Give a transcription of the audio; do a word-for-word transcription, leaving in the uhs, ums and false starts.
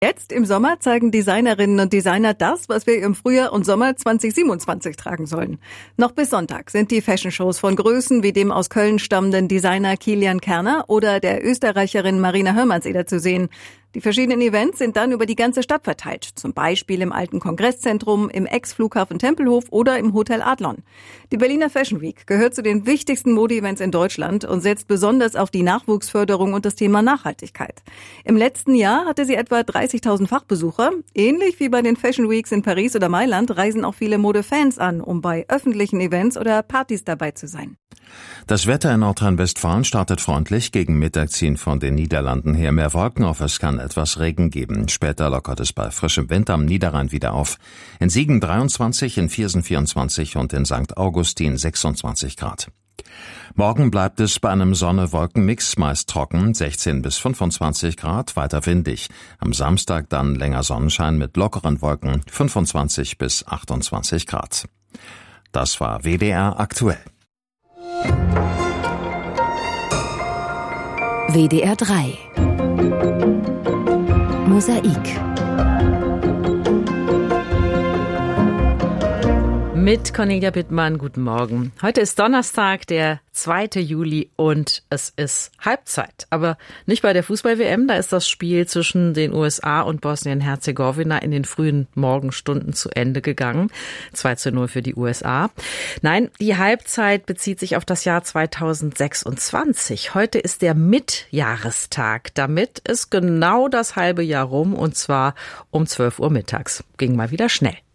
Jetzt im Sommer zeigen Designerinnen und Designer das, was wir im Frühjahr und Sommer zwanzig siebenundzwanzig tragen sollen. Noch bis Sonntag sind die Fashion-Shows von Größen wie dem aus Köln stammenden Designer Kilian Kerner oder der Österreicherin Marina Hörmannseder zu sehen. Die verschiedenen Events sind dann über die ganze Stadt verteilt, zum Beispiel im alten Kongresszentrum, im Ex-Flughafen Tempelhof oder im Hotel Adlon. Die Berliner Fashion Week gehört zu den wichtigsten Mode-Events in Deutschland und setzt besonders auf die Nachwuchsförderung und das Thema Nachhaltigkeit. Im letzten Jahr hatte sie etwa dreißigtausend Fachbesucher. Ähnlich wie bei den Fashion Weeks in Paris oder Mailand reisen auch viele Modefans an, um bei öffentlichen Events oder Partys dabei zu sein. Das Wetter in Nordrhein-Westfalen startet freundlich. Gegen Mittag ziehen von den Niederlanden her mehr Wolken auf. Es kann etwas Regen geben. Später lockert es bei frischem Wind am Niederrhein wieder auf. In Siegen dreiundzwanzig, in Viersen vierundzwanzig und in Sankt Augustin sechsundzwanzig Grad. Morgen bleibt es bei einem Sonne-Wolken-Mix, meist trocken, sechzehn bis fünfundzwanzig Grad, weiter windig. Am Samstag dann länger Sonnenschein mit lockeren Wolken, fünfundzwanzig bis achtundzwanzig Grad. Das war W D R aktuell. W D R drei Mosaik mit Cornelia Bittmann, guten Morgen. Heute ist Donnerstag, der zweite Juli und es ist Halbzeit. Aber nicht bei der Fußball-W M, da ist das Spiel zwischen den U S A und Bosnien-Herzegowina in den frühen Morgenstunden zu Ende gegangen. zwei zu null für die U S A. Nein, die Halbzeit bezieht sich auf das Jahr zweitausendsechsundzwanzig. Heute ist der Mitjahrestag. Damit ist genau das halbe Jahr rum und zwar um zwölf Uhr mittags. Ging mal wieder schnell.